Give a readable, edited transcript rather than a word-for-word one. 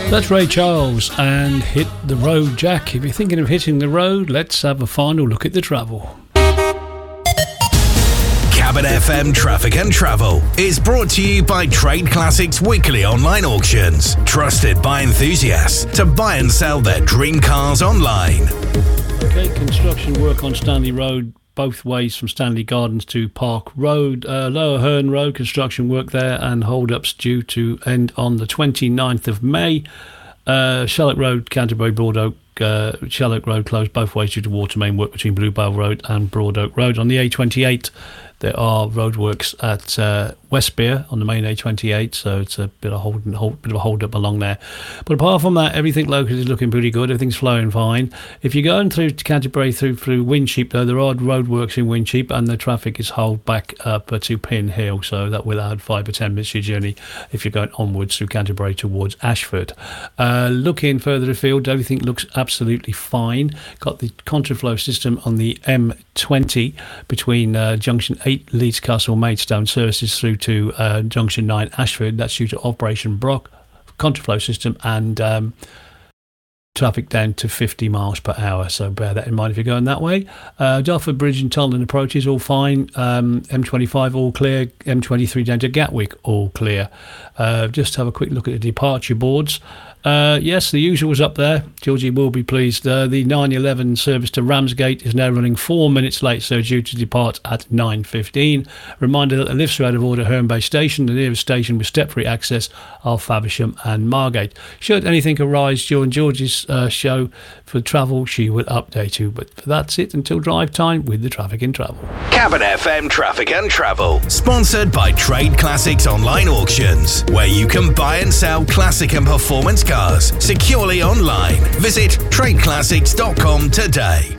That's Ray Charles and Hit the Road Jack. If you're thinking of hitting the road, let's have a final look at the travel. Cabin FM Traffic and Travel is brought to you by Trade Classics Weekly Online Auctions. Trusted by enthusiasts to buy and sell their dream cars online. Okay, construction work on Stanley Road, both ways from Stanley Gardens to Park Road. Lower Herne Road, construction work there and hold-ups due to end on the 29th of May. Shallock Road, Canterbury, Broad Oak, Shallock Road closed both ways due to water main work between Bluebell Road and Broad Oak Road. On the A28, there are roadworks at Westbere on the main A28, so it's a bit of a hold up along there. But apart from that, everything locally is looking pretty good. Everything's flowing fine. If you're going through Canterbury through Wincheap, though, there are roadworks in Wincheap, and the traffic is held back up to Pin Hill, so that will add 5 or 10 minutes to your journey if you're going onwards through Canterbury towards Ashford. Looking further afield, everything looks absolutely fine. Got the contraflow system on the M20 between Junction 8 Leeds Castle Maidstone services through to Junction 9 Ashford. That's due to Operation Brock contraflow system and traffic down to 50 miles per hour, so bear that in mind if you're going that way. Dartford Bridge and Tolland approaches all fine. M25 all clear. M23 down to Gatwick all clear. Just have a quick look at the departure boards. Yes, the usual was up there. Georgie will be pleased. The 911 service to Ramsgate is now running 4 minutes late, so due to depart at 9:15. Reminder that the lifts are out of order at Herne Bay Station. The nearest station with step-free access are Faversham and Margate. Should anything arise during Georgie's show for travel, she will update you. But that's it until drive time with the Traffic and Travel. Cabin FM Traffic and Travel, sponsored by Trade Classics Online Auctions, where you can buy and sell classic and performance cars securely online. Visit tradeclassics.com today.